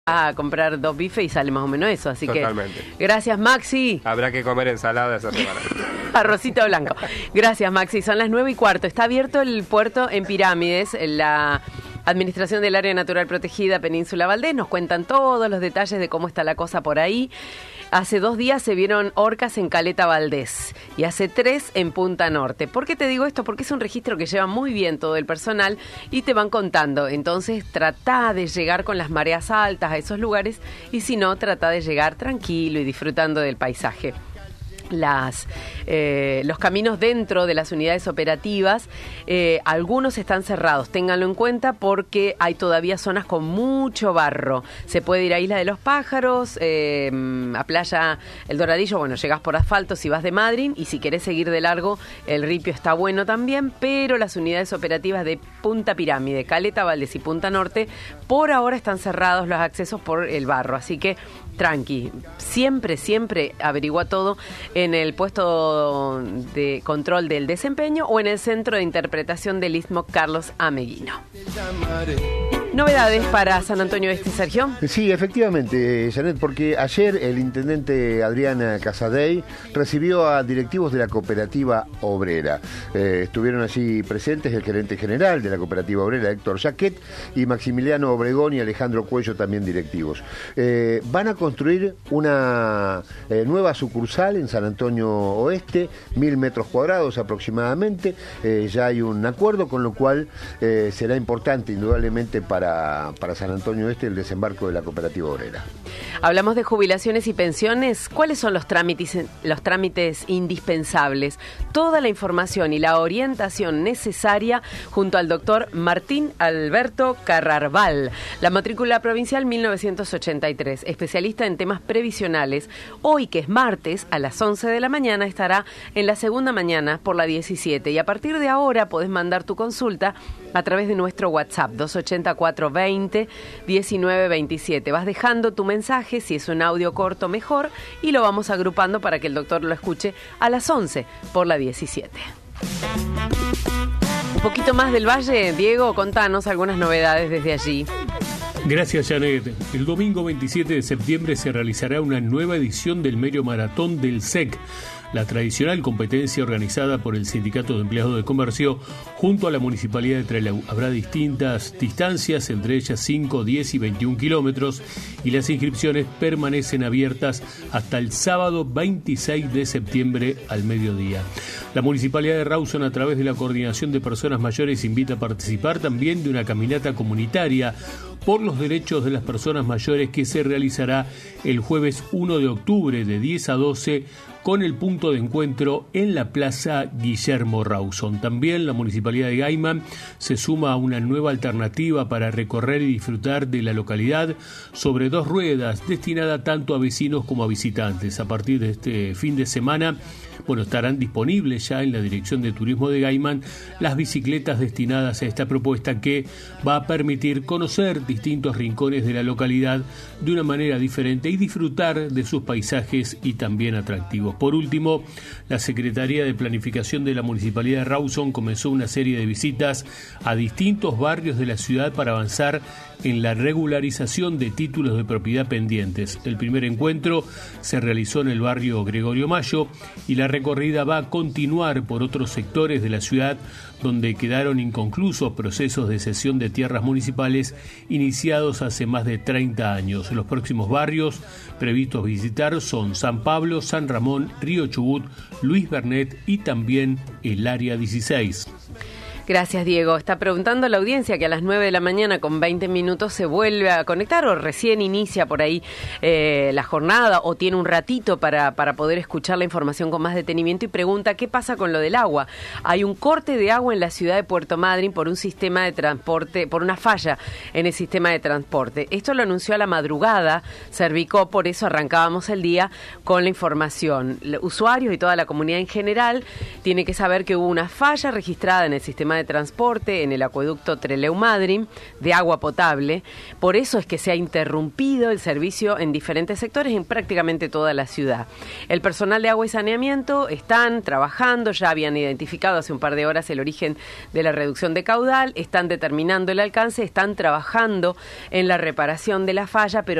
a comprar 2 bifes y sale más o menos eso, así Totalmente. que gracias, Maxi. Habrá que comer ensalada esa semana. Arrocito blanco. Gracias, Maxi. Son las 9:15. Está abierto el puerto en Pirámides, en la Administración del Área Natural Protegida Península Valdés. Nos cuentan todos los detalles de cómo está la cosa por ahí. Hace 2 días se vieron orcas en Caleta Valdés y hace 3 en Punta Norte. ¿Por qué te digo esto? Porque es un registro que lleva muy bien todo el personal y te van contando. Entonces trata de llegar con las mareas altas a esos lugares y si no, trata de llegar tranquilo y disfrutando del paisaje. Los caminos dentro de las unidades operativas, algunos están cerrados, ténganlo en cuenta porque hay todavía zonas con mucho barro. Se puede ir a Isla de los Pájaros, a Playa El Doradillo, bueno, llegás por asfalto si vas de Madryn y si querés seguir de largo, el Ripio está bueno también, pero las unidades operativas de Punta Pirámide, Caleta Valdés y Punta Norte, por ahora están cerrados los accesos por el barro, así que tranqui, siempre averigua todo en el puesto de control del desempeño o en el centro de interpretación del Istmo Carlos Ameguino. Novedades para San Antonio Este, Sergio. Sí, efectivamente, Janet, porque ayer el intendente Adrián Casadei recibió a directivos de la cooperativa obrera. Estuvieron allí presentes el gerente general de la cooperativa obrera, Héctor Jaquet, y Maximiliano Obregón y Alejandro Cuello, también directivos. Van a construir una nueva sucursal en San Antonio Oeste, 1.000 metros cuadrados aproximadamente. Ya hay un acuerdo, con lo cual será importante, indudablemente, para San Antonio Este el desembarco de la cooperativa obrera. Hablamos de jubilaciones y pensiones. ¿Cuáles son los trámites indispensables? Toda la información y la orientación necesaria junto al doctor Martín Alberto Carrarval. La matrícula provincial 1983, especialista en temas previsionales. Hoy, que es martes, a las 11 de la mañana, estará en la segunda mañana por la 17. Y a partir de ahora podés mandar tu consulta a través de nuestro WhatsApp 284-20-1927. Vas dejando tu mensaje, si es un audio corto mejor, y lo vamos agrupando para que el doctor lo escuche a las 11 por la 17. Un poquito más del Valle, Diego, contanos algunas novedades desde allí. Gracias, Janet. El domingo 27 de septiembre se realizará una nueva edición del Medio Maratón del SEC, la tradicional competencia organizada por el Sindicato de Empleados de Comercio junto a la Municipalidad de Trelew. Habrá distintas distancias, entre ellas 5, 10 y 21 kilómetros, y las inscripciones permanecen abiertas hasta el sábado 26 de septiembre al mediodía. La Municipalidad de Rawson, a través de la Coordinación de Personas Mayores, invita a participar también de una caminata comunitaria por los derechos de las personas mayores que se realizará el jueves 1 de octubre de 10 a 12 con el punto de encuentro en la Plaza Guillermo Rawson. También la Municipalidad de Gaiman se suma a una nueva alternativa para recorrer y disfrutar de la localidad sobre 2 ruedas, destinada tanto a vecinos como a visitantes. A partir de este fin de semana, estarán disponibles ya en la Dirección de Turismo de Gaiman las bicicletas destinadas a esta propuesta que va a permitir conocer distintos rincones de la localidad de una manera diferente y disfrutar de sus paisajes y también atractivos. Por último, la Secretaría de Planificación de la Municipalidad de Rawson comenzó una serie de visitas a distintos barrios de la ciudad para avanzar en la regularización de títulos de propiedad pendientes. El primer encuentro se realizó en el barrio Gregorio Mayo y la recorrida va a continuar por otros sectores de la ciudad donde quedaron inconclusos procesos de cesión de tierras municipales iniciados hace más de 30 años. Los próximos barrios previstos visitar son San Pablo, San Ramón, Río Chubut, Luis Bernet y también el Área 16. Gracias, Diego. Está preguntando a la audiencia que a las 9 de la mañana con 20 minutos se vuelve a conectar o recién inicia por ahí la jornada o tiene un ratito para poder escuchar la información con más detenimiento y pregunta qué pasa con lo del agua. Hay un corte de agua en la ciudad de Puerto Madryn por un sistema de transporte, por una falla en el sistema de transporte. Esto lo anunció a la madrugada Servicó, por eso arrancábamos el día con la información. Los usuarios y toda la comunidad en general tiene que saber que hubo una falla registrada en el sistema de de transporte en el acueducto Trelew-Madryn de agua potable. Por eso es que se ha interrumpido el servicio en diferentes sectores en prácticamente toda la ciudad. El personal de agua y saneamiento están trabajando, ya habían identificado hace un par de horas el origen de la reducción de caudal, están determinando el alcance, están trabajando en la reparación de la falla, pero